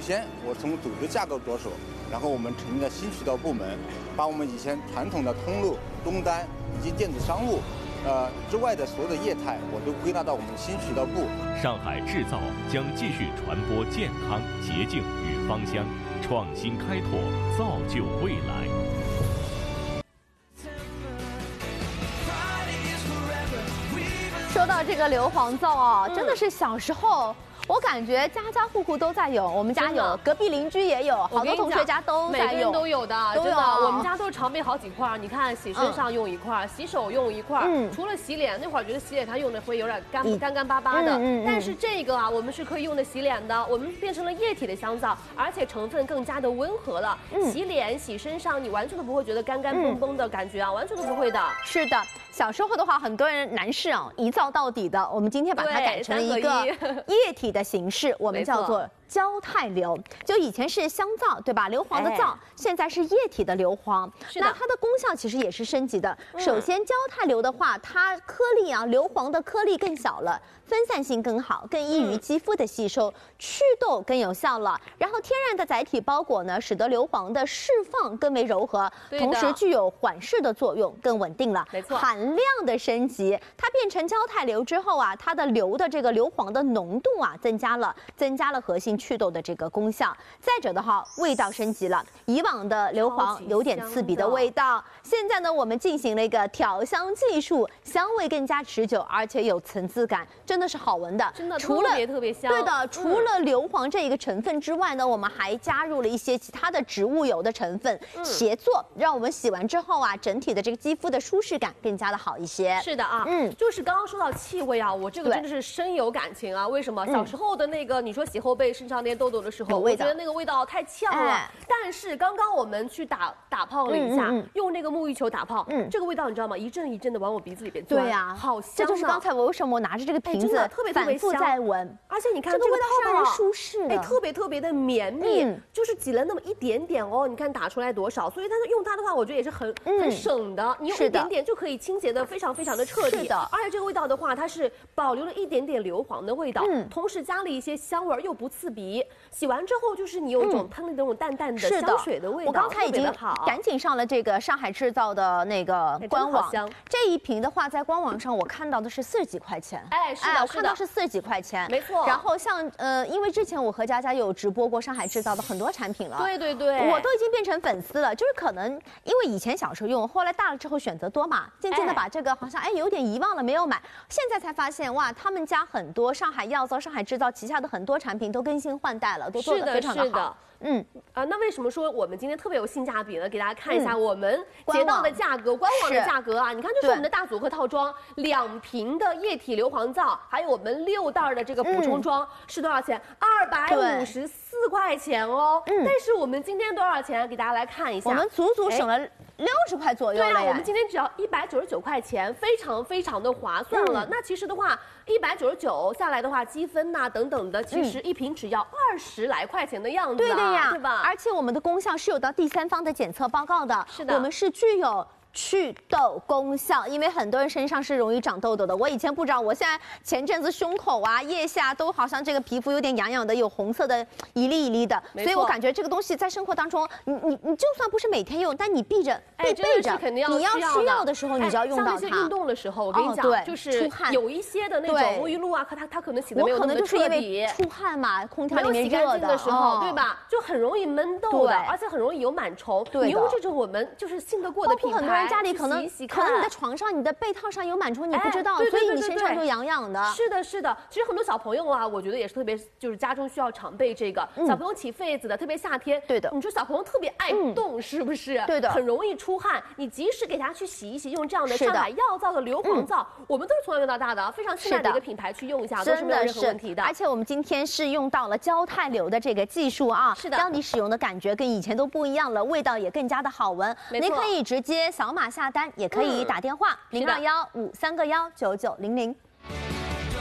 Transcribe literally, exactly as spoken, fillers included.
先我从组织架构着手，然后我们成立了新渠道部门，把我们以前传统的通路、终端以及电子商务，呃之外的所有的业态，我都归纳到我们新渠道部。 上海制造将继续传播健康、洁净与芳香，创新开拓，造就未来。 说到这个硫磺皂啊，真的是小时候。 我感觉家家户户都在有，我们家有，隔壁邻居也有，好多同学家都在用， 每个人都有的， 都有。 真的，我们家都是常备好几块。你看，洗身上用一块，嗯、洗手用一块。嗯，除了洗脸，那会儿觉得洗脸它用的会有点干、嗯、干干巴巴的，嗯嗯嗯、但是这个啊，我们是可以用的洗脸的，我们变成了液体的香皂，而且成分更加的温和了。嗯、洗脸、洗身上，你完全都不会觉得干干绷绷的感觉啊，嗯、完全都不会的。 是的。 小时候的话，很多人男士啊一皂到底的，我们今天把它改成了一个液体的形式，我们叫做胶肽硫。就以前是香皂，对吧？硫磺的皂，哎、现在是液体的硫磺。那它的功效其实也是升级的。嗯、首先，胶肽硫的话，它颗粒啊，硫磺的颗粒更小了，分散性更好，更易于肌肤的吸收，祛痘更有效了。然后天然的载体包裹呢，使得硫磺的释放更为柔和，同时具有缓释的作用，更稳定了。 没错。 含量的升级，它变成胶肽硫之后啊，它的硫的这个硫磺的浓度啊增加了，增加了核心祛痘的这个功效。再者的话，味道升级了，以往的硫磺有点刺鼻的味道，现在呢我们进行了一个调香技术，香味更加持久，而且有层次感，真的是好闻的。 真的， 除了特别特别香。 对的，除了硫磺这一个成分之外呢，我们还加入了一些其他的植物油的成分协作，让我们洗完之后啊，整体的这个肌肤的舒适感更加的好一些。 是的啊，嗯，就是刚刚说到气味啊，我这个真的是深有感情啊。为什么？小时候的那个，你说洗后背身上那些痘痘的时候，我觉得那个味道太呛了。哎、但是刚刚我们去打打泡了一下，嗯嗯、用那个沐浴球打泡，嗯，这个味道你知道吗？一阵一阵的往我鼻子里边钻。对呀、啊，好香、啊。 这就是刚才我为什么我拿着这个瓶子、哎、 特别特别反复在闻， 而且你看这个味道是让人舒适的， 哎，特别特别的绵密，嗯、就是挤了那么一点点哦。你看打出来多少？所以它用它的话，我觉得也是很、嗯、很省的。你用一点点就可以清洁的非常非常的彻底。 是的，而且这个味道的话，它是保留了一点点硫磺的味道，嗯，同时加了一些香味，又不刺鼻。洗完之后，就是你有一种喷了那种淡淡的香水的味道。 我刚才已经赶紧上了这个上海制造的那个官网，这一瓶的话，在官网上我看到的是四十几块钱。 哎，是的， 我看到是四十几块钱， 没错。 然后像呃，因为之前我和佳佳有直播过上海制造的很多产品了， 对对对， 我都已经变成粉丝了。就是可能因为以前小时候用，后来大了之后选择多嘛，渐渐的把这个好像哎有点遗忘了。 没有买，现在才发现哇，他们家很多上海药皂、上海制造旗下的很多产品都更新换代了，都做得非常的好。嗯啊，那为什么说我们今天特别有性价比呢？给大家看一下我们节到的价格，官网的价格啊，你看这是我们的大组合套装，两瓶的液体硫磺皂，还有我们六袋的这个补充装是多少钱？二百五十四块钱哦。嗯，但是我们今天多少钱？给大家来看一下， 我们足足省了六十块左右了。 对啊，我们今天只要一百九十九块钱，非常非常的划算了。嗯、那其实的话，一百九十九下来的话，积分呐、啊、等等的，其实一瓶只要二十来块钱的样子、啊。 对的呀， 对吧？ 而且我们的功效是有到第三方的检测报告的。 是的， 我们是具有 祛痘功效，因为很多人身上是容易长痘痘的。我以前不知道，我现在前阵子胸口啊、腋下都好像这个皮肤有点痒痒的，有红色的一粒一粒的，所以我感觉这个东西在生活当中，你你你就算不是每天用，但你闭着背背着， 肯定要你要需要的时候，你就要用到它。 像那些运动的时候，我跟你讲，就是出汗，有一些的那种沐浴露啊，它它可能洗的没有那么彻底， 出汗嘛，空调里面热的时候，对吧？就很容易闷痘的，而且很容易有螨虫。你用这种我们就是信得过的品牌， 很多人家里可能。 可能你的床上、你的被套上有螨虫，你不知道，所以你身上就痒痒的。 是的，是的。其实很多小朋友啊，我觉得也是特别，就是家中需要常备这个。小朋友起痱子的，特别夏天。 对的。 你说小朋友特别爱动，是不是？ 对的。 很容易出汗，你及时给他去洗一洗，用这样的上海药皂的硫磺皂，我们都是从小用到大的，非常信赖的一个品牌去用一下，都是没有任何问题的。 而且我们今天是用到了胶肽硫的这个技术啊， 是的， 让你使用的感觉跟以前都不一样了，味道也更加的好闻。您可以直接扫码下单，也可以打电话。 零二幺五三个幺九九零零。